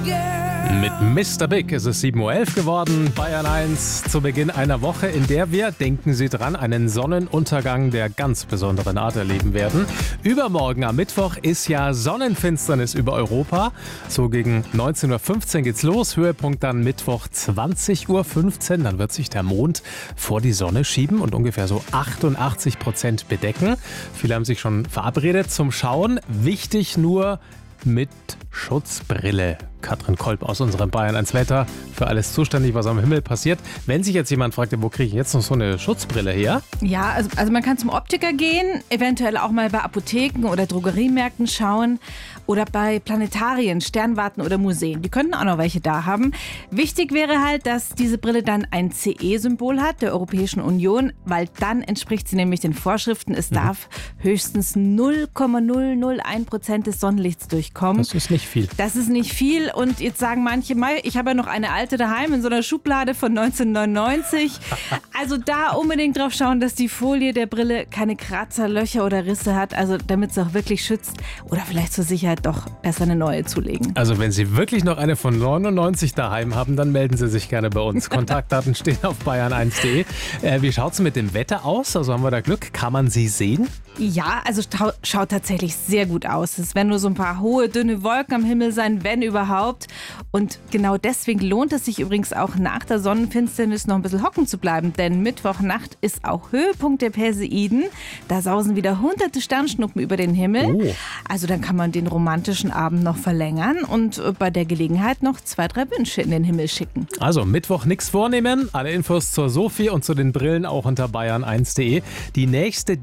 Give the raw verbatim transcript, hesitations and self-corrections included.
Mit Mister Big ist es sieben Uhr elf geworden, Bayern eins zu Beginn einer Woche, in der wir, denken Sie dran, einen Sonnenuntergang der ganz besonderen Art erleben werden. Übermorgen am Mittwoch ist ja Sonnenfinsternis über Europa. So gegen neunzehn Uhr fünfzehn geht's los, Höhepunkt dann Mittwoch zwanzig Uhr fünfzehn. Dann wird sich der Mond vor die Sonne schieben und ungefähr so achtundachtzig Prozent bedecken. Viele haben sich schon verabredet zum Schauen. Wichtig nur mit Schutzbrille. Katrin Kolb aus unserem Bayern eins Wetter für alles zuständig, was am Himmel passiert. Wenn sich jetzt jemand fragt, wo kriege ich jetzt noch so eine Schutzbrille her? Ja, also, also man kann zum Optiker gehen, eventuell auch mal bei Apotheken oder Drogeriemärkten schauen oder bei Planetarien, Sternwarten oder Museen. Die könnten auch noch welche da haben. Wichtig wäre halt, dass diese Brille dann ein C E-Symbol hat, der Europäischen Union, weil dann entspricht sie nämlich den Vorschriften. Es mhm. darf höchstens null Komma null null eins Prozent des Sonnenlichts durchkommen. Das ist nicht viel. Das ist nicht viel. Und jetzt sagen manche, ich habe ja noch eine alte daheim in so einer Schublade von neunzehnhundertneunundneunzig. Also da unbedingt drauf schauen, dass die Folie der Brille keine Kratzer, Löcher oder Risse hat, also damit sie auch wirklich schützt. Oder vielleicht zur Sicherheit doch besser eine neue zulegen. Also wenn Sie wirklich noch eine von neunundneunzig daheim haben, dann melden Sie sich gerne bei uns. Kontaktdaten stehen auf bayern eins punkt de. Äh, wie schaut es mit dem Wetter aus? Also haben wir da Glück? Kann man sie sehen? Ja, also schaut tatsächlich sehr gut aus. Es werden nur so ein paar hohe, dünne Wolken am Himmel sein, wenn überhaupt. Und genau deswegen lohnt es sich übrigens auch nach der Sonnenfinsternis noch ein bisschen hocken zu bleiben. Denn Mittwochnacht ist auch Höhepunkt der Perseiden. Da sausen wieder hunderte Sternschnuppen über den Himmel. Oh. Also dann kann man den romantischen Abend noch verlängern und bei der Gelegenheit noch zwei, drei Wünsche in den Himmel schicken. Also Mittwoch nichts vornehmen. Alle Infos zur Sophie und zu den Brillen auch unter bayern eins punkt de. Die nächste